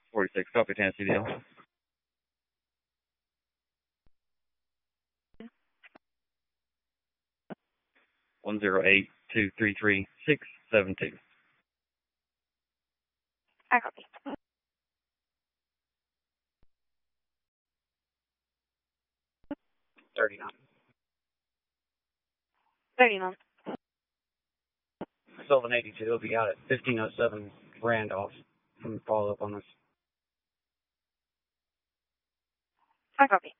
46, copy Tennessee deal. 108-233-672. I copy. 39. 39. Sylvan 82 will be out at 1507 Randolph. From follow up on this. I copy.